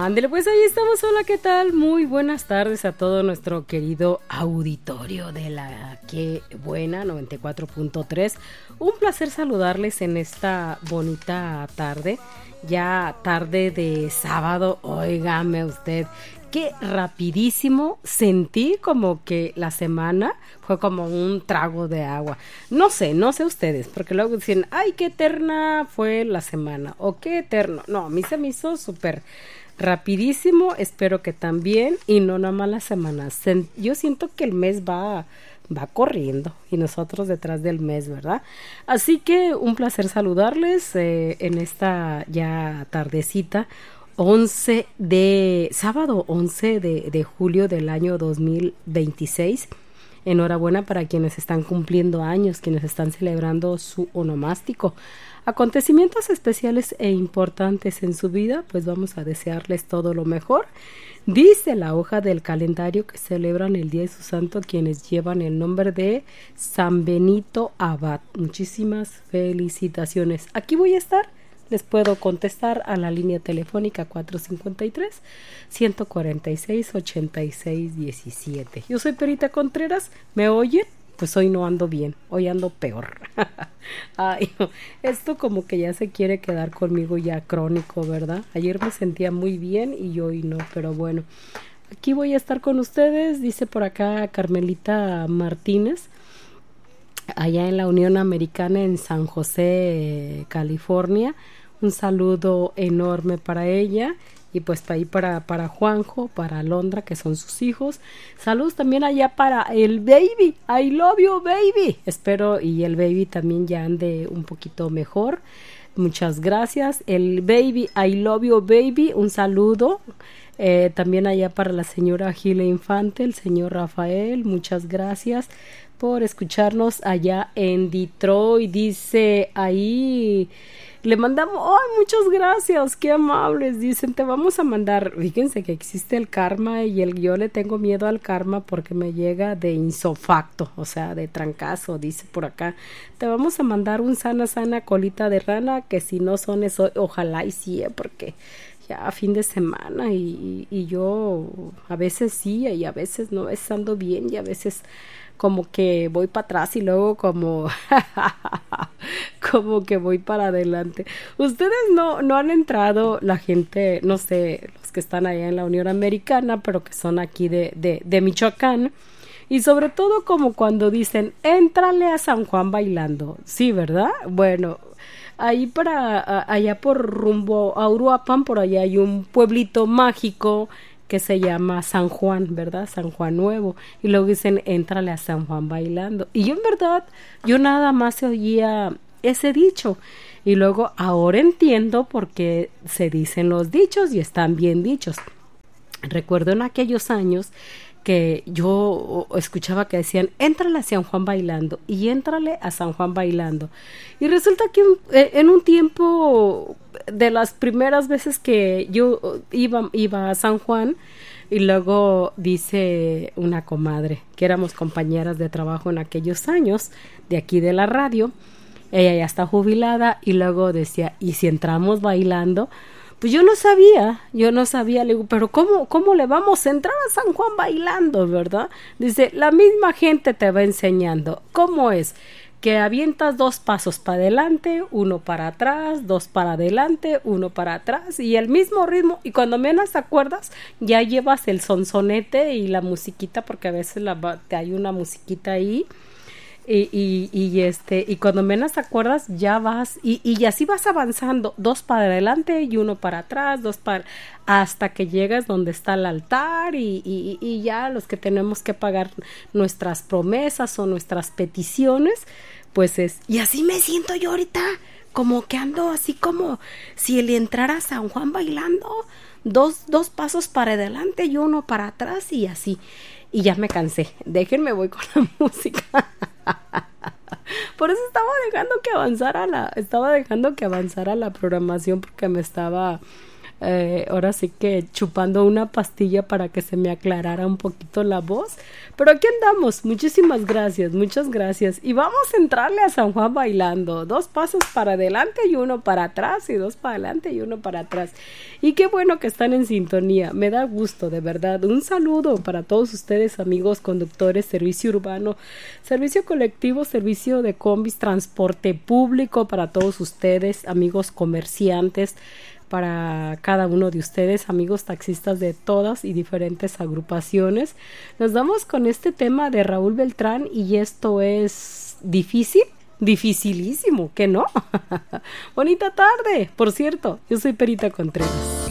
Ándale, pues ahí estamos. Hola, ¿qué tal? Muy buenas tardes a todo nuestro querido auditorio de la Qué Buena 94.3. Un placer saludarles en esta bonita tarde, ya tarde de sábado. Óigame usted, qué rapidísimo sentí, como que la semana fue como un trago de agua. No sé ustedes, porque luego dicen, ay, qué eterna fue la semana, o qué eterno. No, a mí se me hizo súper rapidísimo. Espero que también, y no nada más la semana. Yo siento que el mes va corriendo y nosotros detrás del mes, ¿verdad? Así que un placer saludarles en esta ya tardecita, sábado 11 de julio del año 2026. Enhorabuena para quienes están cumpliendo años, quienes están celebrando su onomástico. Acontecimientos especiales e importantes en su vida, pues vamos a desearles todo lo mejor. Dice la hoja del calendario que celebran el día de su santo quienes llevan el nombre de San Benito Abad. Muchísimas felicitaciones. Aquí voy a estar. Les puedo contestar a la línea telefónica 453-146-8617. Yo soy Perita Contreras. ¿Me oyen? Pues hoy no ando bien, hoy ando peor. Ay, no, esto como que ya se quiere quedar conmigo ya crónico, ¿verdad? Ayer me sentía muy bien y hoy no, pero bueno. Aquí voy a estar con ustedes, dice por acá Carmelita Martínez, allá en la Unión Americana en San José, California. Un saludo enorme para ella y pues para ahí para Juanjo, para Alondra, que son sus hijos. Saludos también allá para el baby. I love you, baby. Espero y el baby también ya ande un poquito mejor. Muchas gracias. El baby, I love you, baby. Un saludo. También allá para la señora Gila Infante, el señor Rafael. Muchas gracias por escucharnos allá en Detroit. Dice ahí... Le mandamos, ¡ay, muchas gracias! ¡Qué amables! Dicen, te vamos a mandar. Fíjense que existe el karma y yo le tengo miedo al karma porque me llega de insofacto, o sea, de trancazo, dice por acá. Te vamos a mandar un sana colita de rana, que si no son eso, ojalá y sí, porque ya fin de semana y yo a veces sí y a veces no, ando bien y a veces como que voy para atrás y luego como que voy para adelante. Ustedes no han entrado, la gente, no sé, los que están allá en la Unión Americana, pero que son aquí de Michoacán, y sobre todo como cuando dicen, éntrale a San Juan bailando, sí, ¿verdad? Bueno, ahí allá por rumbo a Uruapan, por allá hay un pueblito mágico que se llama San Juan, ¿verdad? San Juan Nuevo. Y luego dicen, éntrale a San Juan bailando. Y yo en verdad, yo nada más oía ese dicho. Y luego ahora entiendo por qué se dicen los dichos y están bien dichos. Recuerdo en aquellos años que yo escuchaba que decían, éntrale a San Juan bailando y éntrale a San Juan bailando. Y resulta que en un tiempo de las primeras veces que yo iba a San Juan, y luego dice una comadre, que éramos compañeras de trabajo en aquellos años, de aquí de la radio, ella ya está jubilada, y luego decía, ¿y si entramos bailando? Pues yo no sabía, le digo, pero ¿cómo le vamos a entrar a San Juan bailando, verdad? Dice, la misma gente te va enseñando. ¿Cómo es? Que avientas 2 pasos para adelante, 1 para atrás, 2 para adelante, 1 para atrás, y el mismo ritmo, y cuando menos te acuerdas, ya llevas el sonsonete y la musiquita, porque a veces hay una musiquita ahí, y cuando menos te acuerdas ya vas y así vas avanzando, 2 para adelante y 1 para atrás, 2 para hasta que llegas donde está el altar y ya los que tenemos que pagar nuestras promesas o nuestras peticiones, pues y así me siento yo ahorita, como que ando así como si le entrara a San Juan bailando, 2 pasos para adelante y 1 para atrás y así. Y ya me cansé. Déjenme, voy con la música. Por eso estaba dejando que avanzara la programación, porque me estaba ahora sí que chupando una pastilla para que se me aclarara un poquito la voz. Pero aquí andamos, muchísimas gracias, muchas gracias. Y vamos a entrarle a San Juan bailando. 2 pasos para adelante y 1 para atrás, y 2 para adelante y 1 para atrás. Y qué bueno que están en sintonía, me da gusto, de verdad. Un saludo para todos ustedes, amigos conductores, servicio urbano, servicio colectivo, servicio de combis, transporte público, para todos ustedes, amigos comerciantes, para cada uno de ustedes, amigos taxistas de todas y diferentes agrupaciones. Nos vamos con este tema de Raúl Beltrán, y esto es difícil, dificilísimo, ¿que no? Bonita tarde, por cierto, yo soy Perita Contreras.